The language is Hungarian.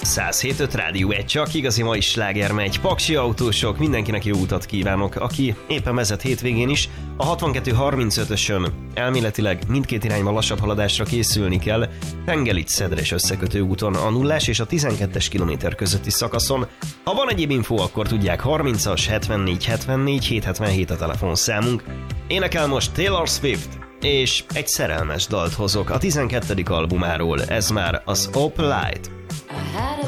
107.5 Rádió 1, csak igazi mai sláger megy. Paksi autósok, mindenkinek jó utat kívánok, aki éppen vezet hétvégén is. A 62-35-ösön elméletileg mindkét irányban lassabb haladásra készülni kell. Tengelics-Szedres összekötő úton a 0-as és a 12-es kilométer közötti szakaszon. Ha van egyéb info, akkor tudják, 30-as 74 74 777 a telefonszámunk. Énekel most Taylor Swift, és egy szerelmes dalt hozok a 12. albumáról, ez már az Opalite.